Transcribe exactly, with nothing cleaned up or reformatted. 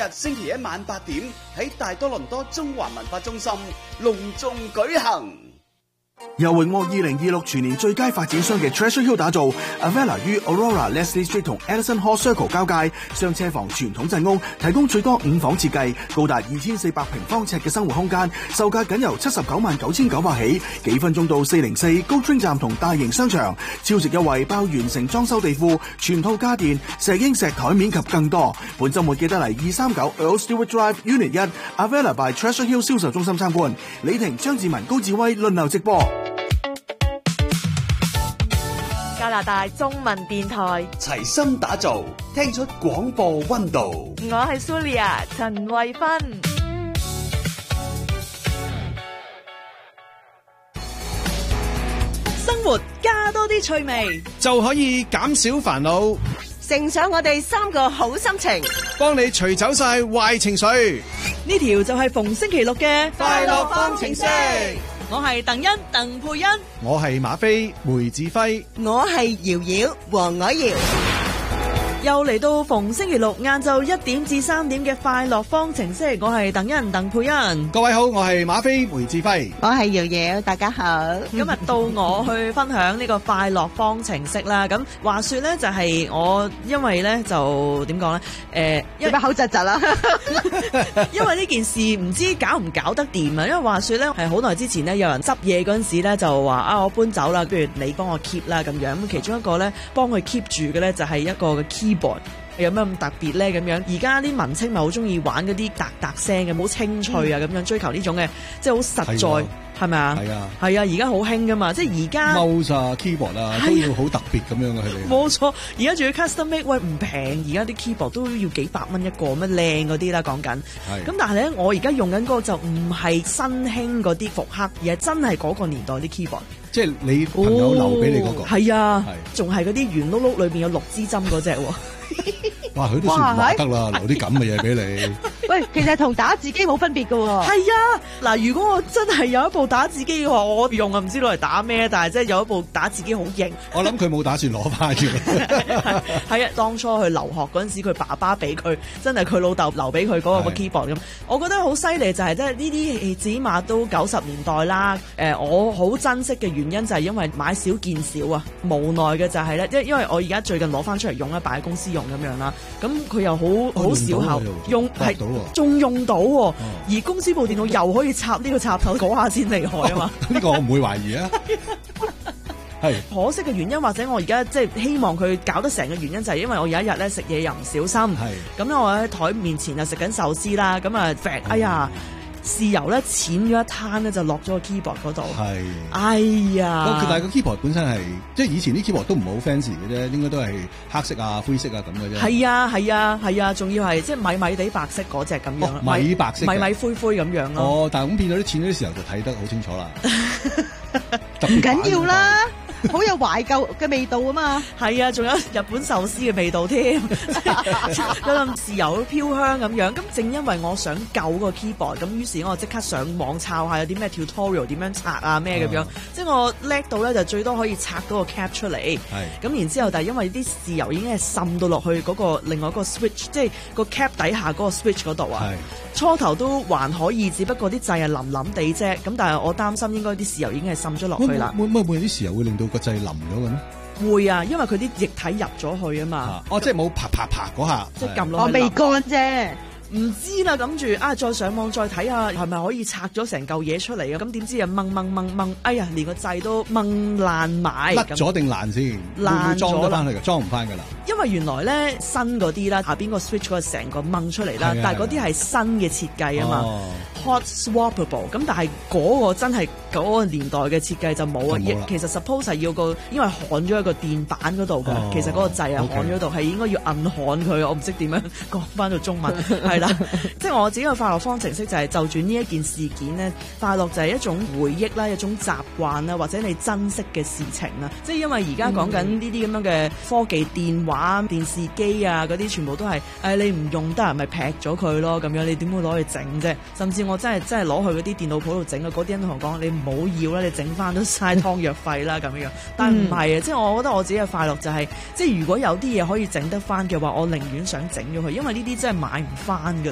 日星期一晚八點喺大多倫多中環文化中心隆重舉行。 由榮獲二零二六全年最佳發展商嘅 Treasure Hill 打造 Avella 於 Aurora Leslie Street 同 Edison Hall Circle 交界，雙車房傳統鎮屋，提供最多五房設計，高達二千四百平方尺嘅生活空間，售價僅由七十九萬九千九百起，幾分鐘到四零四高 train 站同大型商場，超值優惠包完成裝修地庫、全套家電、石英石台面及更多。本週末記得嚟二三九 Earl Stewart Drive Unit 一 Avella by Treasure Hill 銷售中心參觀。李婷、張志文、高志威輪流直播。 加拿大中文電台齊心打造，聽出廣播溫度。 我係 Sulia 陳慧芬。 生活加多啲趣味， 就可以減少煩惱， 乘上我哋三個好心情， 幫你除走晒壞情緒。 呢條就係逢星期六嘅快樂方程式。 我係鄧欣鄧佩欣， 我係馬飛梅志輝， 我係瑤瑤黃凱瑤。又嚟到逢星期六晏晝一點至三點嘅快樂方程式，我係鄧欣鄧佩欣。 各位好，我係馬飛梅志輝， 我係瑤瑤，大家好。 今日到我去分享呢個快樂方程式啦。咁話說咧，就係我因為咧就點講咧？誒， 因為口窒窒啦， 因為呢件事唔知搞唔搞得掂啊！因為話說咧，係好耐之前咧，有人執嘢嗰陣時咧就話啊，我搬走啦，不如你幫我 keep 啦咁樣。咁其中一個咧幫佢 keep 住嘅咧就係一個嘅 key。有咩咁特別咧？咁樣而家啲文青咪好中意玩嗰啲嗒嗒聲嘅，好清脆啊！咁樣追求呢種嘅，即係好實在，係咪啊？ 係啊， 係啊！而家好興噶嘛，即係而家 mouse 啊 keyboard 啊都要好特別咁樣嘅佢哋。 冇錯，而家仲要 custom make， 喂唔平，而家啲 keyboard 都要幾百蚊一個，乜靚嗰啲啦講緊。係。咁但係咧，我而家用緊嗰個就唔係新興嗰啲復刻，而係真係嗰個年代啲 keyboard。即係你朋友留俾你嗰個。 係啊，仲係嗰啲圓碌碌裏邊有六支針嗰隻喎。 哇！佢都算唔話得啦，留啲咁嘅嘢俾你。 喂，其實同打字機冇分別㗎喎。 係啊，嗱，如果我真係有一部打字機嘅話，我用啊唔知攞嚟打咩，但係即係有一部打字機好型。 我諗佢冇打算攞翻嘅。 係啊，當初去留學嗰陣時，佢爸爸俾佢，真係佢老豆留俾佢嗰個 keyboard 咁。我覺得好犀利就係即係呢啲，起碼都九十年代啦。誒，我好珍惜嘅原因就係因為買少見少啊。無奈嘅就係咧，因因為我而家最近攞翻出嚟用啦，擺喺公司用咁樣啦。咁佢又好好小效，用係仲用到喎，而公司部電腦又可以插呢個插頭，嗰下先厲害啊嘛！ 呢個我唔會懷疑啊。係可惜嘅原因，或者我而家即係希望佢搞得成嘅原因，就係因為我有一日咧食嘢又唔小心，咁咧我喺台面前又食緊壽司啦，咁啊哎呀！豉油咧淺咗一攤咧就落咗個 keyboard 嗰度，係，哎呀！ 但係個 keyboard 本身係即係以前啲 keyboard 都唔係好 fancy 嘅啫，應該都係黑色啊、灰色啊咁嘅啫。係啊係啊係啊，仲要係即係米米地白色嗰隻咁樣、 哦，米白色， 米米灰灰咁樣咯。 哦，但係咁變咗啲淺嗰啲時候就睇得好清楚啦。 唔緊要啦。好有懷舊嘅味道啊嘛， 係啊，仲有日本壽司嘅味道添，有陣豉油飄香咁樣。咁正因為我想救個 keyboard，咁於是我即刻上網抄下有啲咩 tutorial 點樣拆啊咩咁樣，即係我叻到咧就最多可以拆到個 cap 出嚟。係咁然之後，但係因為啲豉油已經係滲到落去嗰個另外一個 switch， 即係個 cap 底下嗰個 switch 嗰度啊。初頭都還可以，只不過啲掣係腍腍地啫。咁但係我擔心應該啲豉油已經係滲咗落去啦。 會唔會會啲豉油會令到個掣腍咗嘅咩？ 會啊，因為佢啲液體入咗去啊嘛。 啊哦，即係冇啪啪啪嗰下， 即係撳落去。 我未乾啫。 唔知啦，諗住啊，再上網再睇下係咪可以拆咗成嚿嘢出嚟啊？咁點知啊掹掹掹掹，哎呀，連個掣都掹爛埋。 甩咗定爛先？ 爛咗啦， 裝唔翻㗎啦。 因為原來咧新嗰啲啦，下邊個 switch 嗰個成個掹出嚟啦，但係嗰啲係新嘅設計啊嘛。哦、hot swappable， 咁但係嗰個真係嗰個年代嘅設計就冇啊。其實 suppose 係要個，因為焊咗喺個電板嗰度㗎。哦、其實嗰個掣啊焊咗度，係應該要摁焊佢。我唔識點樣講翻到中文，係啦。即係我自己嘅快樂方程式就係就住呢一件事件咧，快樂就係一種回憶啦，一種習慣啦，或者你珍惜嘅事情啦。即係因為而家講緊呢啲咁樣嘅科技電話、電視機啊嗰啲，全部都係誒、哎、你唔用得，咪劈咗佢咯咁樣。你點會攞去整啫？甚至我真係真係攞去嗰啲電腦鋪度整啊，嗰啲人都同我講：你唔好要啦，你整翻都嘥湯藥費啦咁樣。但係唔係啊，即係我覺得我自己嘅快樂就係、是，即係如果有啲嘢可以整得翻嘅話，我寧願想整咗佢，因為呢啲真係買唔翻㗎。